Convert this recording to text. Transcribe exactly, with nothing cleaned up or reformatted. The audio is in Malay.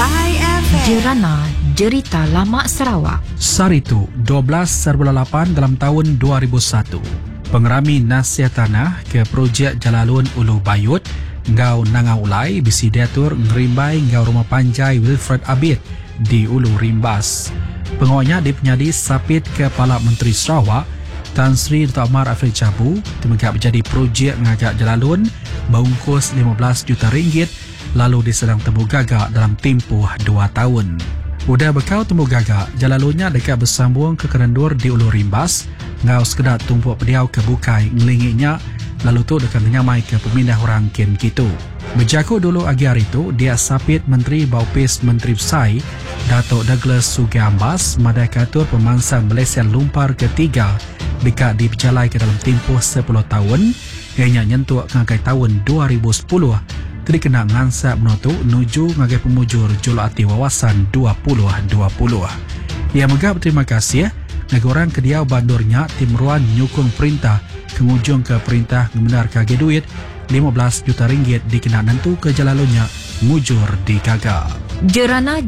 Sai F M. Jerana Derita Lama Sarawak. Saritu dua belas lapan dalam tahun dua ribu satu. Pengerami nasihat tanah ke projek Jalalun Ulu Bayut ngau nangau ulai bisi diatur ngerimbai ngau rumah panjai Wilfred Abid di Ulu Rimbas. Pengonya dipenyadi sapit Kepala Menteri Sarawak Tan Sri Datuk Amar Afril Jabu temegak menjadi projek ngagak Jalalun berungkus lima belas juta ringgit lalu disedang temu gagak dalam tempoh dua tahun. Udah bekau temu gagak, Jalalunnya dekat bersambung ke Kerendur di Ulu Rimbas, ngau sekedar tumpuk pediau ke bukai ngelingiknya, lalu tu dekat menyamai ke pemindah orang kin gitu. Berjaku dulu agi hari itu, dia sapit Menteri Baupis Menteri Besai, Datuk Douglas Sugiambas, madai katur pemansang Malaysia Lumpar ketiga, dekat diperjalai ke dalam tempoh sepuluh tahun, hanya nyentuh ngagai tahun dua ribu sepuluh, jadi kena ngansap menotu nuju ngagai pemujur julati wawasan dua ribu dua puluh. Ia megah berterima kasih negorang kediau bandurnya timruan nyukung perintah kengujung ke perintah ngebenar kage duit lima belas juta ringgit dikena nentu ke Jalalunnya mujur di gagak. Jerana